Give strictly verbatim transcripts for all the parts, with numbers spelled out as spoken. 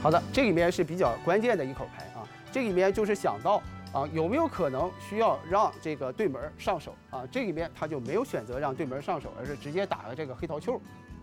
好的，这里面是比较关键的一口牌啊，这里面就是想到啊有没有可能需要让这个对门上手啊，这里面他就没有选择让对门上手，而是直接打了这个黑桃球。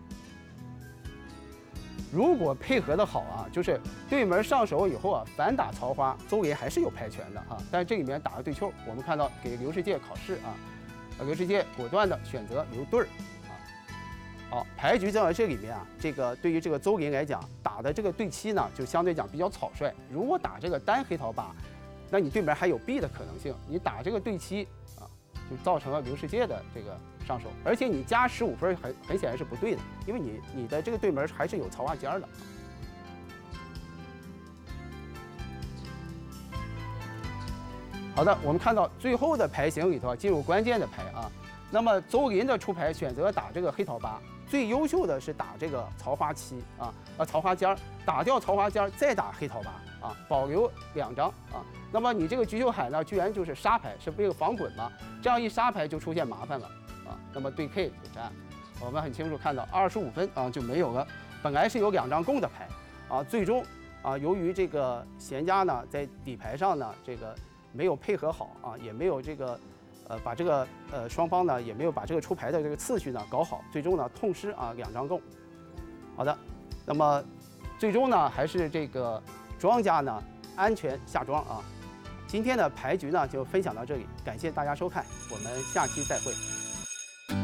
如果配合的好啊，就是对门上手以后啊，反打曹花，邹林还是有牌权的啊。但是这里面打了对球，我们看到给刘世界考试啊，刘世界果断的选择留对儿啊。好，牌局在这里面啊，这个对于这个邹林来讲，打的这个对七呢，就相对讲比较草率。如果打这个单黑桃八，那你对门还有避的可能性。你打这个对七啊，就造成了刘世界的这个上手，而且你加十五分很很显然是不对的，因为你你的这个对门还是有曹花尖的。好的，我们看到最后的牌型里头进入关键的牌啊。那么邹林的出牌选择打这个黑桃八，最优秀的是打这个曹花七啊，呃曹花尖，打掉曹花尖再打黑桃八啊，保留两张啊。那么你这个菊秀海呢，居然就是杀牌，是为了防滚嘛？这样一杀牌就出现麻烦了啊。那么对 K 就占，我们很清楚看到二十五分啊就没有了。本来是有两张共的牌啊，最终啊由于这个闲家呢在底牌上呢这个没有配合好啊，也没有这个。呃，把这个呃双方呢也没有把这个出牌的这个次序呢搞好，最终呢痛失啊两张共。好的，那么最终呢还是这个庄家呢安全下庄啊。今天的牌局呢就分享到这里，感谢大家收看，我们下期再会。